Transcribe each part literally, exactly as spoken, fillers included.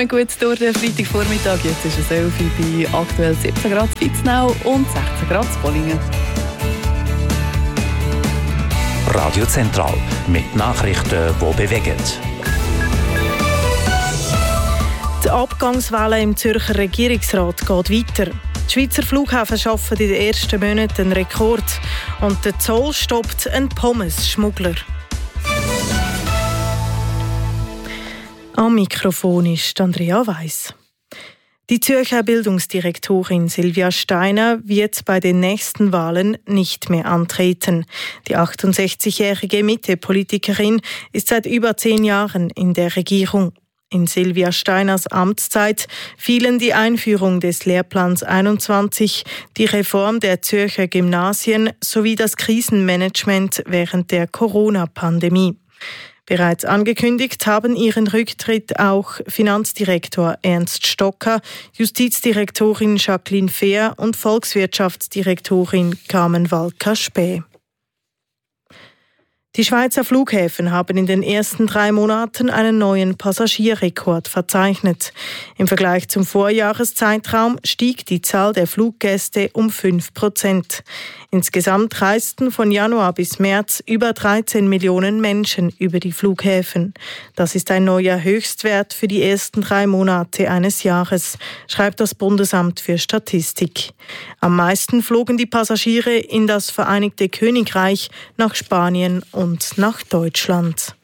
Kommen gut durch den Freitagvormittag. Jetzt ist es elf Uhr bei aktuell siebzehn Grad Vitznau und sechzehn Grad Zwollingen. Radio Zentral mit Nachrichten, die bewegen. Die Abgangswelle im Zürcher Regierungsrat geht weiter. Die Schweizer Flughäfen schaffen in den ersten Monaten einen Rekord. Und der Zoll stoppt einen Pommes-Schmuggler. Am Mikrofon ist Andrea Weiss. Die Zürcher Bildungsdirektorin Silvia Steiner wird bei den nächsten Wahlen nicht mehr antreten. Die achtundsechzigjährige Mitte-Politikerin ist seit über zehn Jahren in der Regierung. In Silvia Steiners Amtszeit fielen die Einführung des Lehrplans einundzwanzig, die Reform der Zürcher Gymnasien sowie das Krisenmanagement während der Corona-Pandemie. Bereits angekündigt haben ihren Rücktritt auch Finanzdirektor Ernst Stocker, Justizdirektorin Jacqueline Fehr und Volkswirtschaftsdirektorin Carmen Walker-Späh. Die Schweizer Flughäfen haben in den ersten drei Monaten einen neuen Passagierrekord verzeichnet. Im Vergleich zum Vorjahreszeitraum stieg die Zahl der Fluggäste um fünf Prozent. Insgesamt reisten von Januar bis März über dreizehn Millionen Menschen über die Flughäfen. Das ist ein neuer Höchstwert für die ersten drei Monate eines Jahres, schreibt das Bundesamt für Statistik. Am meisten flogen die Passagiere in das Vereinigte Königreich, nach Spanien und nach Deutschland.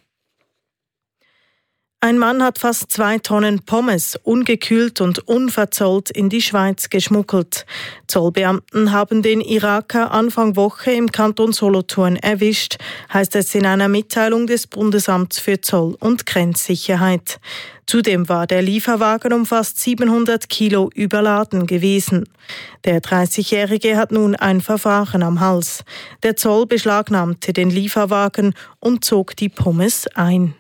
Ein Mann hat fast zwei Tonnen Pommes ungekühlt und unverzollt in die Schweiz geschmuggelt. Zollbeamten haben den Iraker Anfang Woche im Kanton Solothurn erwischt, heißt es in einer Mitteilung des Bundesamts für Zoll- und Grenzsicherheit. Zudem war der Lieferwagen um fast siebenhundert Kilo überladen gewesen. Der dreißigjährige hat nun ein Verfahren am Hals. Der Zoll beschlagnahmte den Lieferwagen und zog die Pommes ein.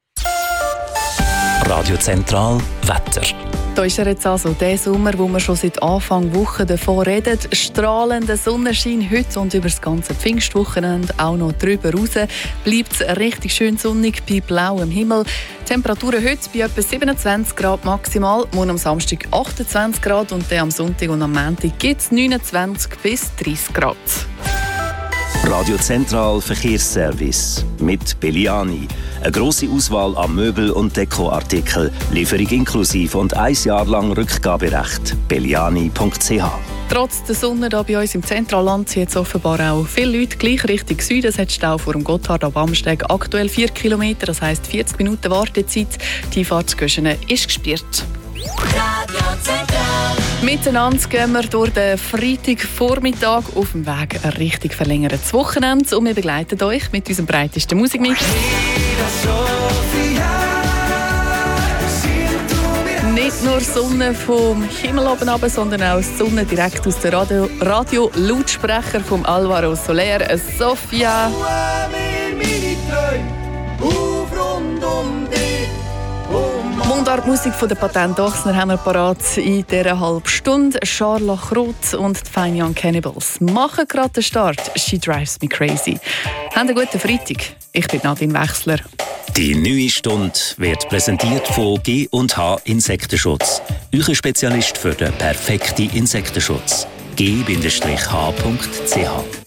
Radio Zentral Wetter. Da ist er jetzt also der Sommer, wo wir schon seit Anfang Woche davon reden. Strahlender Sonnenschein heute und über das ganze Pfingstwochenende auch noch drüber raus. Bleibt es richtig schön sonnig bei blauem Himmel. Temperaturen heute bei etwa siebenundzwanzig Grad maximal, morgen am Samstag achtundzwanzig Grad und dann am Sonntag und am Montag gibt es neunundzwanzig bis dreißig Grad. Radio Zentral Verkehrsservice mit Belliani. Eine grosse Auswahl an Möbel- und Dekoartikeln, Lieferung inklusive und ein Jahr lang Rückgaberecht. belliani punkt c h. Trotz der Sonne hier bei uns im Zentralland sind jetzt offenbar auch viele Leute gleich Richtung Süden. Es hat Stau vor dem Gotthard am Amsteg, aktuell vier Kilometer, das heisst vierzig Minuten Wartezeit. Die Fahrtskosten ist gesperrt. Miteinander gehen wir durch den Freitagvormittag auf dem Weg ein richtig verlängertes Wochenende und wir begleiten euch mit unserem breitesten Musikmix. Nicht nur Sonne vom Himmel oben runter, sondern auch Sonne direkt aus dem Radio, Radio Lautsprecher vom Alvaro Soler, Sofia. Mundartmusik von der Patent Ochsner haben wir parat in dieser halben Stunde. Scharlach Roth und die Fine Young Cannibals machen gerade den Start. She Drives Me Crazy. Habt einen guten Freitag. Ich bin Nadine Wechsler. Die neue Stunde wird präsentiert von G und H Insektenschutz. Euer Spezialist für den perfekten Insektenschutz. G H punkt c h